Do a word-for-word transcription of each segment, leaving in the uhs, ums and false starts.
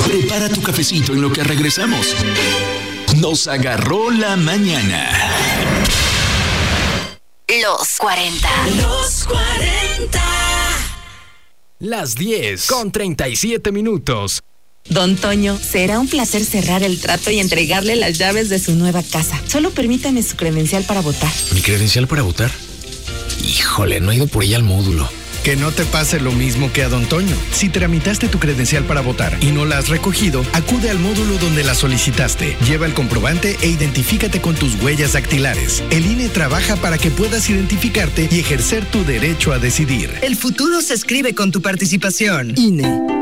Prepara tu cafecito en lo que regresamos. Nos agarró la mañana. Los cuarenta. Los cuarenta. Las diez con treinta y siete minutos. Don Toño, será un placer cerrar el trato y entregarle las llaves de su nueva casa. Solo permítame su credencial para votar. ¿Mi credencial para votar? Híjole, no he ido por ella al módulo. Que no te pase lo mismo que a Don Toño. Si tramitaste tu credencial para votar y no la has recogido, acude al módulo donde la solicitaste. Lleva el comprobante e identifícate con tus huellas dactilares. El I N E trabaja para que puedas identificarte y ejercer tu derecho a decidir. El futuro se escribe con tu participación. I N E.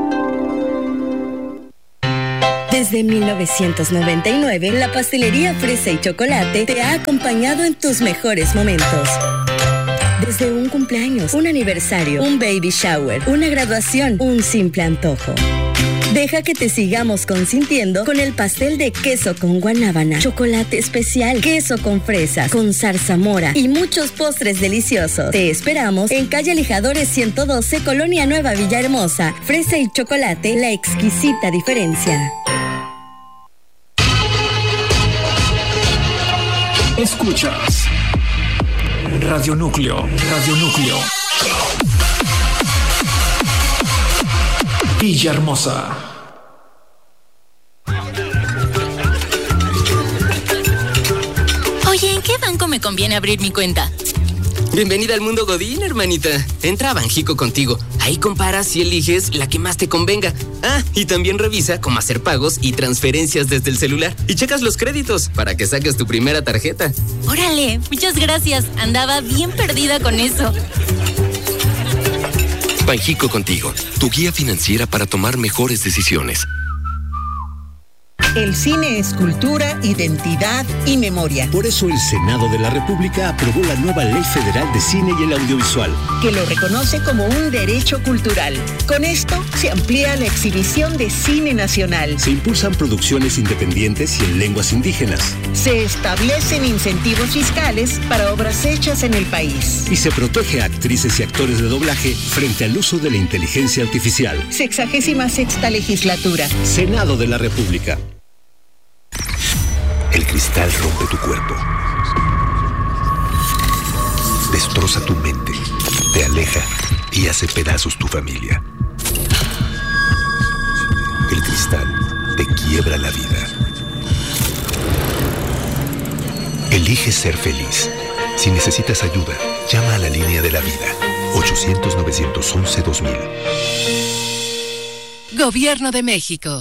Desde mil novecientos noventa y nueve, la pastelería Fresa y Chocolate te ha acompañado en tus mejores momentos. Desde un cumpleaños, un aniversario, un baby shower, una graduación, un simple antojo. Deja que te sigamos consintiendo con el pastel de queso con guanábana, chocolate especial, queso con fresas, con zarzamora y muchos postres deliciosos. Te esperamos en calle Lijadores ciento doce, Colonia Nueva Villahermosa. Fresa y Chocolate, la exquisita diferencia. Escuchas Radio Núcleo, Radio Núcleo. Villahermosa. Oye, ¿en qué banco me conviene abrir mi cuenta? Bienvenida al mundo Godín, hermanita. Entra a Banjico Contigo. Ahí comparas y eliges la que más te convenga. Ah, y también revisa cómo hacer pagos y transferencias desde el celular. Y checas los créditos para que saques tu primera tarjeta. Órale, muchas gracias. Andaba bien perdida con eso. Banjico Contigo, tu guía financiera para tomar mejores decisiones. El cine es cultura, identidad y memoria. Por eso el Senado de la República aprobó la nueva Ley Federal de Cine y el Audiovisual, que lo reconoce como un derecho cultural. Con esto se amplía la exhibición de cine nacional. Se impulsan producciones independientes y en lenguas indígenas. Se establecen incentivos fiscales para obras hechas en el país. Y se protege a actrices y actores de doblaje frente al uso de la inteligencia artificial. Sexagésima sexta legislatura. Senado de la República. El cristal rompe tu cuerpo. Destroza tu mente, te aleja y hace pedazos tu familia. El cristal te quiebra la vida. Elige ser feliz. Si necesitas ayuda, llama a la línea de la vida. ochocientos, novecientos once, dos mil. Gobierno de México.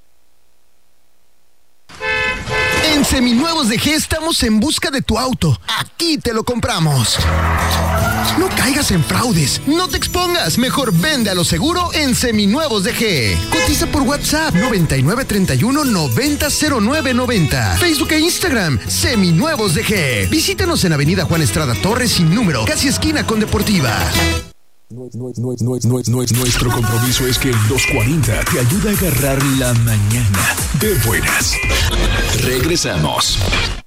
En Seminuevos de G estamos en busca de tu auto. Aquí te lo compramos. No caigas en fraudes. No te expongas. Mejor vende a lo seguro en Seminuevos de G. Cotiza por WhatsApp noventa y nueve treinta y uno noventa cero nueve noventa. Facebook e Instagram Seminuevos de G. Visítanos en Avenida Juan Estrada Torres sin número, casi esquina con Deportiva. Nuestro compromiso es que el dos cuarenta te ayuda a agarrar la mañana de buenas. Regresamos.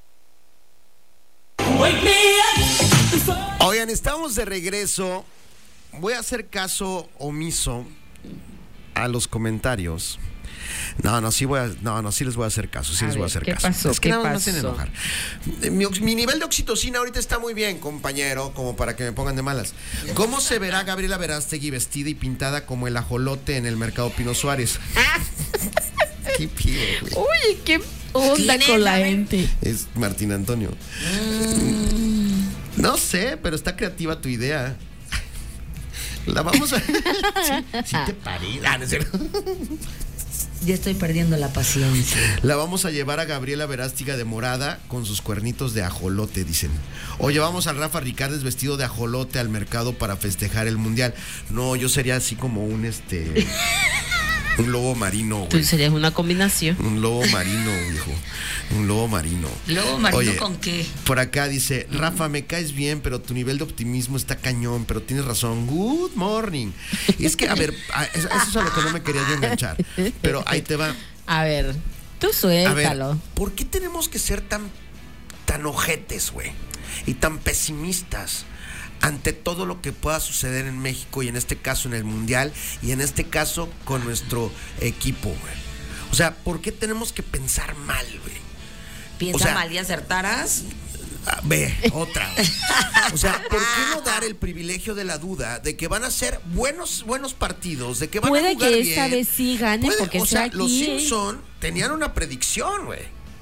Oigan, estamos de regreso. Voy a hacer caso omiso a los comentarios. No, no, sí voy a, no, no, sí les voy a hacer caso, sí a les ver, voy a hacer ¿qué caso. pasó? Es que ¿Qué nada más me pasó? hacen enojar. Mi, mi nivel de oxitocina ahorita está muy bien, compañero, como para que me pongan de malas. ¿Cómo se verá Gabriela Verástegui vestida y pintada como el ajolote en el mercado Pino Suárez? ¿Qué pide, güey? Uy, qué onda con la gente. Es Martín Antonio. Mm. No sé, pero está creativa tu idea. La vamos a... sí, sí te paré. Ah, no es cierto. Ya estoy perdiendo la paciencia. La vamos a llevar a Gabriela Verástegui de morada con sus cuernitos de ajolote, dicen. O llevamos al Rafa Ricardes vestido de ajolote al mercado para festejar el mundial. No, yo sería así como un este... un lobo marino, güey. Tú serías una combinación. Un lobo marino, viejo. Un lobo marino. ¿Lobo marino? Oye, con qué? Por acá dice, Rafa, me caes bien, pero tu nivel de optimismo está cañón, pero tienes razón. Good morning. Y es que, a ver, eso, eso es a lo que no me quería yo enganchar. Pero ahí te va. A ver, tú suéltalo. A ver, ¿por qué tenemos que ser tan, tan ojetes, güey? Y tan pesimistas ante todo lo que pueda suceder en México y en este caso en el Mundial y en este caso con nuestro equipo, güey. O sea, ¿por qué tenemos que pensar mal, güey? Piensa o sea, mal y acertarás. Ve, otra. O sea, ¿por qué no dar el privilegio de la duda de que van a ser buenos buenos partidos, de que van Puede a jugar que bien? esta vez sí gane Puede, porque o sea sea, aquí. los Simpson tenían una predicción, güey.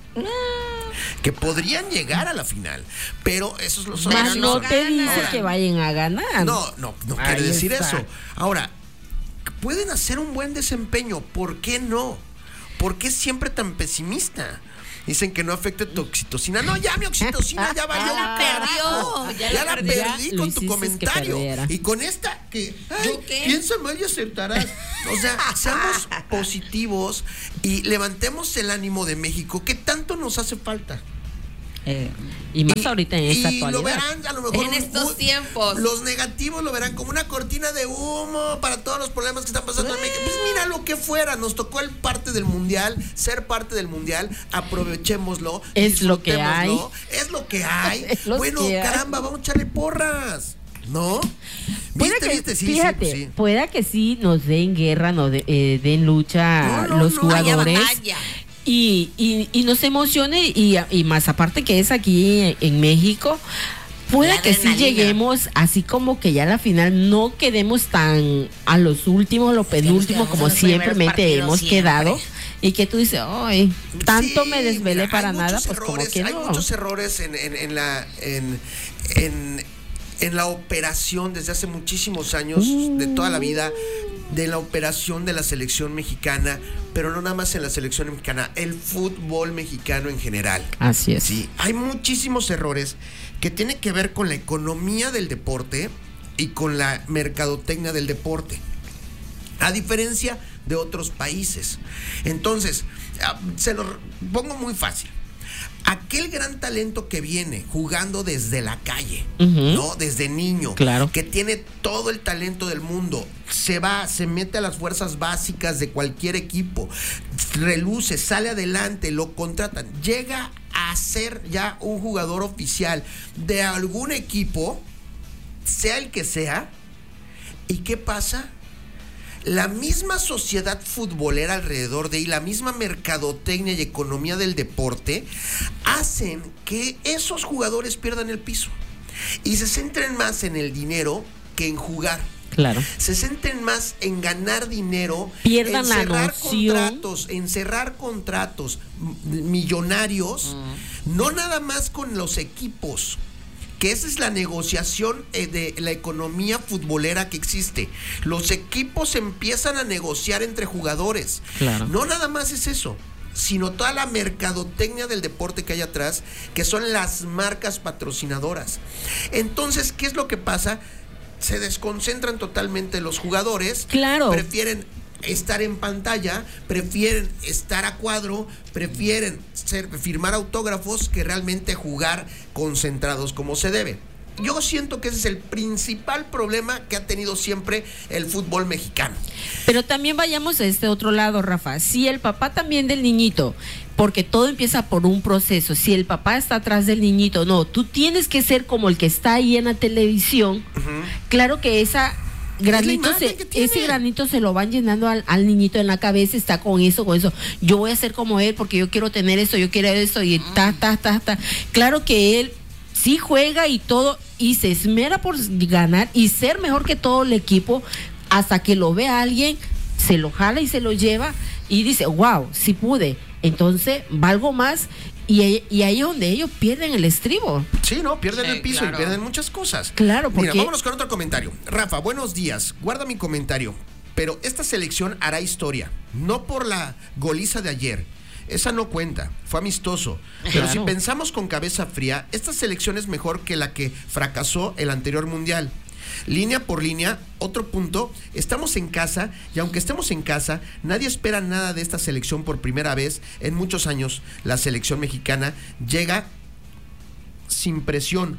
Que podrían llegar a la final, pero esos los son. Mas no Simpson. te dice Ahora, que vayan a ganar. No, no, no Ahí quiere decir está. eso. Ahora, pueden hacer un buen desempeño, ¿por qué no? ¿Por qué siempre tan pesimista? Dicen que no afecta tu oxitocina. No, ya mi oxitocina ya valió un carajo. Ya Ya, la la perdí. perdí Ya con lo tu hiciste comentario. que perdiera. Y con esta que ay, ¿Yo qué? piensa mal y acertarás. O sea, seamos positivos y levantemos el ánimo de México, que tanto nos hace falta. Eh, y más ahorita en esta y actualidad. lo verán a lo mejor En un- estos un- tiempos. los negativos lo verán como una cortina de humo para todos los problemas que están pasando en México. Pues mira lo que fuera, nos tocó el parte del mundial, ser parte del mundial, aprovechémoslo, Es lo que hay. disfrutémoslo, es lo que hay. Es lo Bueno, que hay. caramba, vamos a echarle porras, ¿no? Puede ¿Viste, que, viste? Sí, fíjate, sí, sí. pueda que sí nos den guerra, nos de- eh, den lucha No, no, los no. jugadores. Vaya batalla. Y, y, y nos emocione y, y más aparte que es aquí en, en México, pueda La que sí adrenalina. lleguemos así como que ya a la final no quedemos tan a los últimos, los penúltimos quedamos como en los siempre primeros partidos hemos siempre. quedado y que tú dices, ay, tanto Sí, me desvelé mira, para hay nada, muchos pues como errores, que hay no. muchos errores en, en, en la en, en, en la operación desde hace muchísimos años, de toda la vida, de la operación de la selección mexicana, pero no nada más en la selección mexicana, el fútbol mexicano en general. Así es. Sí, hay muchísimos errores que tienen que ver con la economía del deporte y con la mercadotecnia del deporte, a diferencia de otros países. Entonces, ah, se lo pongo muy fácil. Aquel gran talento que viene jugando desde la calle, Ujú. ¿no? Desde niño, Claro. que tiene todo el talento del mundo, se va, se mete a las fuerzas básicas de cualquier equipo, reluce, sale adelante, lo contratan, llega a ser ya un jugador oficial de algún equipo, sea el que sea. ¿Y qué pasa? La misma sociedad futbolera alrededor de ahí, la misma mercadotecnia y economía del deporte, hacen que esos jugadores pierdan el piso y se centren más en el dinero que en jugar. Claro. Se centren más en ganar dinero, Pierdan en la cerrar noción. contratos, en cerrar contratos m- millonarios, no nada más con los equipos, que esa es la negociación eh, de la economía futbolera que existe. Los equipos empiezan a negociar entre jugadores. Claro. No nada más es eso, sino toda la mercadotecnia del deporte que hay atrás, que son las marcas patrocinadoras. Entonces, ¿qué es lo que pasa? Se desconcentran totalmente los jugadores. Claro. Prefieren estar en pantalla, prefieren estar a cuadro, prefieren ser, firmar autógrafos que realmente jugar concentrados como se debe. Yo siento que ese es el principal problema que ha tenido siempre el fútbol mexicano. Pero también vayamos a este otro lado, Rafa. Si el papá también del niñito, porque todo empieza por un proceso, si el papá está atrás del niñito, no, tú tienes que ser como el que está ahí en la televisión. Uh-huh. Claro que esa granito imagen se, que tiene. ese granito se lo van llenando al, al niñito en la cabeza, está con eso, con eso. Yo voy a ser como él porque yo quiero tener esto, yo quiero esto y ta, ta, ta, ta. Claro que él sí juega y todo y se esmera por ganar y ser mejor que todo el equipo hasta que lo ve a alguien, se lo jala y se lo lleva y dice, wow, sí pude, entonces valgo más y, y ahí es donde ellos pierden el estribo. Sí, no, pierden Sí, el piso claro. y pierden muchas cosas. Claro, porque... Mira, vámonos con otro comentario. Rafa, buenos días. Guarda mi comentario. Pero esta selección hará historia. No por la goliza de ayer. Esa no cuenta. Fue amistoso. Pero Claro. si pensamos con cabeza fría, esta selección es mejor que la que fracasó el anterior mundial. Línea por línea, otro punto, estamos en casa y aunque estemos en casa, nadie espera nada de esta selección por primera vez en muchos años. La selección mexicana llega sin presión,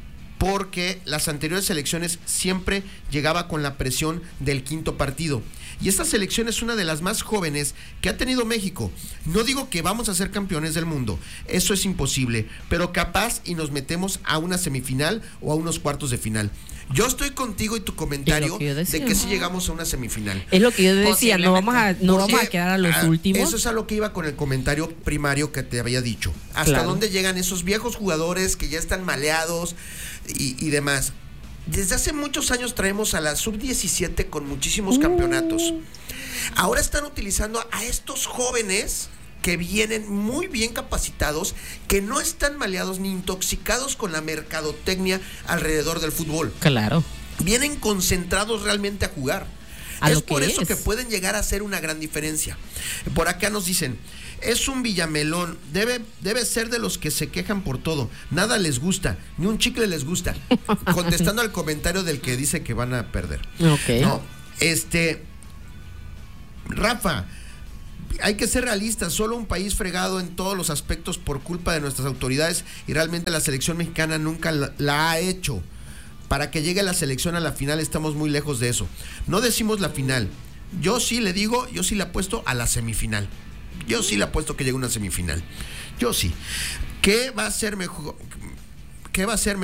porque las anteriores selecciones siempre llegaba con la presión del quinto partido. Y esta selección es una de las más jóvenes que ha tenido México. No digo que vamos a ser campeones del mundo, eso es imposible, pero capaz y nos metemos a una semifinal o a unos cuartos de final. Yo estoy contigo y tu comentario que de que si llegamos a una semifinal. Es lo que yo decía, no vamos a, no vamos a quedar a los a, últimos. Eso es a lo que iba con el comentario primario que te había dicho. ¿Hasta Claro. dónde llegan esos viejos jugadores que ya están maleados y, y demás? Desde hace muchos años traemos a la sub diecisiete con muchísimos Uh. campeonatos. Ahora están utilizando a estos jóvenes que vienen muy bien capacitados, que no están maleados ni intoxicados con la mercadotecnia alrededor del fútbol. Claro. Vienen concentrados realmente a jugar. A es lo que por eso es. que pueden llegar a hacer una gran diferencia. Por acá nos dicen, es un Villamelón, debe, debe ser de los que se quejan por todo, nada les gusta, ni un chicle les gusta. Contestando al comentario del que dice que van a perder. Ok. No, este, Rafa, hay que ser realistas, solo un país fregado en todos los aspectos por culpa de nuestras autoridades y realmente la selección mexicana nunca la, la ha hecho. Para que llegue la selección a la final estamos muy lejos de eso. No decimos la final. Yo sí le digo, yo sí le apuesto a la semifinal. Yo sí le apuesto que llegue una semifinal. Yo sí. ¿Qué va a ser mejor? ¿Qué va a ser mejor?